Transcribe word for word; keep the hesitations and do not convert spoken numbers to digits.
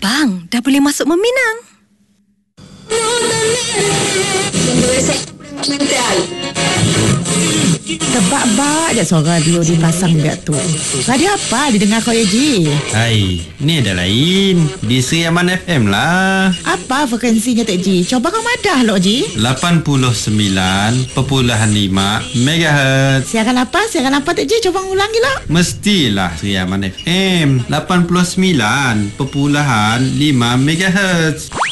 Abang dah boleh masuk meminang. Tebak-bak je suara radio dipasang biak tu. Radio apa didengar kau ya Ji? Hai, ni ada lain. Di Sri Aman F M lah. Apa frekuensinya Tek Ji? Coba kau madah lo Ji. lapan puluh sembilan perpuluhan lima megahertz. Siaran apa? Siaran apa Tek Ji? Coba ulangi lah. Mestilah Sri Aman F M lapan puluh sembilan perpuluhan lima megahertz.